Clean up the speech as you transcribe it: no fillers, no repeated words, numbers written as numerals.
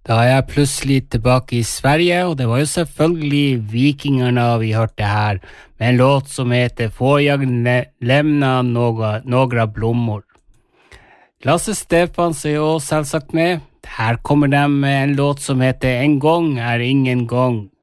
Da er jeg plutselig tilbake i Sverige, og det var jo selvfølgelig vikingerne vi hørte her, med en låt som heter Får jag lämna några blommor. Lasse Stefans er jo selvsagt med. Her kommer de med en låt som heter En gång är ingen gång.